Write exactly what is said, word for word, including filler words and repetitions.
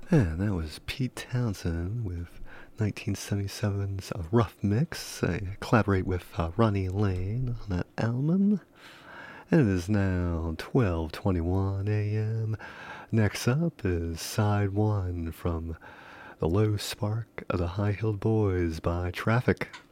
And that was Pete Townsend with nineteen seventy-seven's uh, Rough Mix. I collaborate with uh, Ronnie Lane on that album. And it is now twelve twenty-one a m. Next up is side one from The Low Spark of the High Heeled Boys by Traffic.